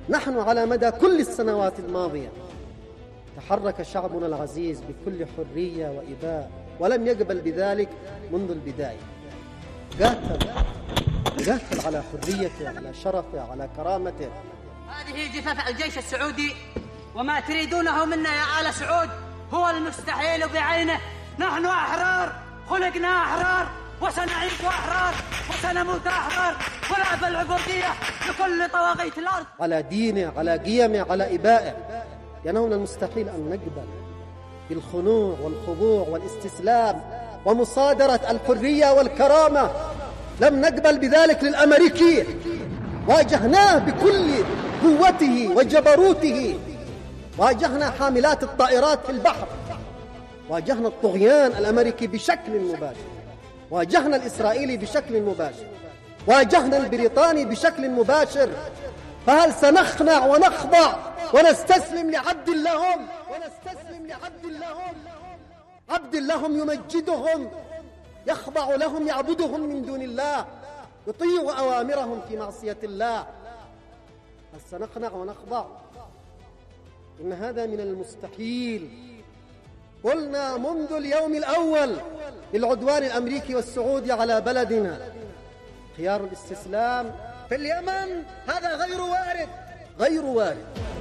نحن على مدى كل السنوات الماضية تحرك شعبنا العزيز بكل حرية وإباء، ولم يقبل بذلك منذ البداية. قاتل على حريته، على شرفه، على كرامته. هذه جثث الجيش السعودي، وما تريدونه منا يا آل سعود هو المستحيل بعينه. نحن أحرار، خلقنا أحرار، وسنعيش أحرار، وسنموت أحرار، ونأبى العبودية لكل طواغيت الأرض. على دينه، على قيمه، على إبائه. لأنه من المستحيل أن نقبل بالخنوع والخضوع والاستسلام ومصادرة الحرية والكرامة. لم نقبل بذلك للأمريكي، واجهناه بكل قوته وجبروته. واجهنا حاملات الطائرات في البحر، واجهنا الطغيان الأمريكي بشكل مباشر، واجهنا الإسرائيلي بشكل مباشر، واجهنا البريطاني بشكل مباشر. فهل سنخنع ونخضع ونستسلم لعبد لهم؟ عبد لهم يمجدهم، يخضع لهم، يعبدهم من دون الله، يطيع أوامرهم في معصية الله. هل سنخنع ونخضع؟ إن هذا من المستحيل. قلنا منذ اليوم الأول للعدوان الأمريكي والسعودي على بلدنا خيار الاستسلام في اليمن هذا غير وارد.